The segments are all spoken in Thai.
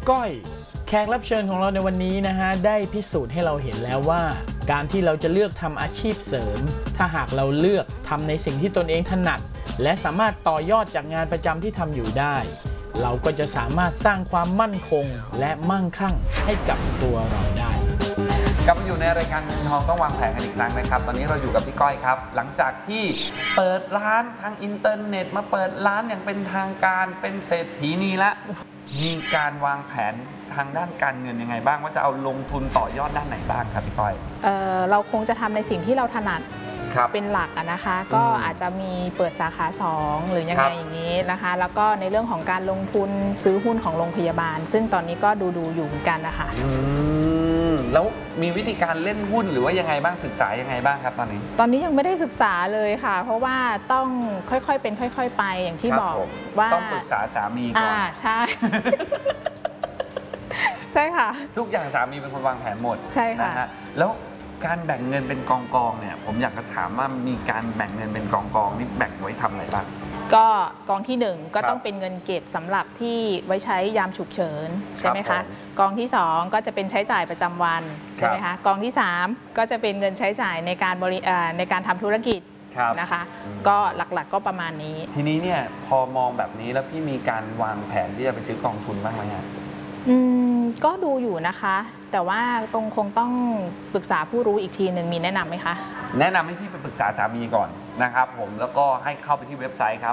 ก้อยแขกรับเชิญของเราในวันนี้นะฮะได้พิสูจน์ให้เราเห็นแล้วว่าการที่เราจะเลือกทำอาชีพเสริมถ้าหากเราเลือกทำในสิ่งที่ตนเองถนัดและสามารถต่อยอดจากงานประจำที่ทำอยู่ได้เราก็จะสามารถสร้างความมั่นคงและมั่งคั่งให้กับตัวเราได้กลับมาอยู่ในรายการเงินทองต้องวางแผนกันอีกครั้งนะครับตอนนี้เราอยู่กับพี่ก้อยครับหลังจากที่เปิดร้านทางอินเทอร์เน็ตมาเปิดร้านอย่างเป็นทางการเป็นเศรษฐีนีละมีการวางแผนทางด้านการเงินยังไงบ้างว่าจะเอาลงทุนต่อยอดด้านไหนบ้างครับพี่ก้อยเราคงจะทำในสิ่งที่เราถนัดเป็นหลักนะคะก็อาจจะมีเปิดสาขา2หรือยังไงอย่างนี้นะคะแล้วก็ในเรื่องของการลงทุนซื้อหุ้นของโรงพยาบาลซึ่งตอนนี้ก็ดูอยู่เหมือนกันนะคะแล้วมีวิธีการเล่นหุ้นหรือว่ายังไงบ้างศึกษายังไงบ้างครับตอนนี้ยังไม่ได้ศึกษาเลยค่ะเพราะว่าต้องค่อยๆเป็นค่อยๆไปอย่างที่บอกว่าต้องปรึกษาสามีก่อนใช่ ใช่ค่ะทุกอย่างสามีเป็นคนวางแผนหมดใช่ค่ะนะฮะแล้วการแบ่งเงินเป็นกองเนี่ยผมอยากจะถามว่ามีการแบ่งเงินเป็นกองนี่แบ่งไว้ทำอะไรบ้างก็กองที่1ก็ต้องเป็นเงินเก็บสำหรับที่ไว้ใช้ยามฉุกเฉินใช่ไหมคะกองที่2ก็จะเป็นใช้จ่ายประจำวันใช่ไหมคะกองที่3ก็จะเป็นเงินใช้จ่ายในการทำธุรกิจนะคะก็หลักๆก็ประมาณนี้ทีนี้เนี่ยพอมองแบบนี้แล้วพี่มีการวางแผนที่จะไปซื้อกองทุนบ้างไหมฮะก็ดูอยู่นะคะแต่ว่าคงต้องปรึกษาผู้รู้อีกทีหนึ่งมีแนะนำไหมคะแนะนำให้พี่ไปปรึกษาสามีก่อนนะครับผมแล้วก็ให้เข้าไปที่เว็บไซต์ครับ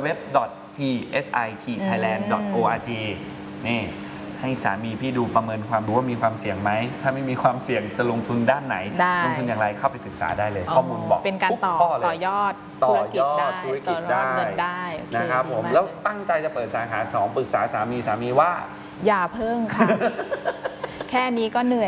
www.tsi-thailand.org นี่ให้สามีพี่ดูประเมินความรู้ว่ามีความเสี่ยงไหมถ้าไม่มีความเสี่ยงจะลงทุนด้านไหนลงทุนอย่างไรเข้าไปศึกษาได้เลยข้อมูลบอกเป็นการต่อยอดธุรกิจได้เงินได้นะครับผมแล้วตั้งใจจะเปิดสาขา2ปรึกษาสามีว่าอย่าเพิ่งค่ะ แค่นี้ก็เหนื่อย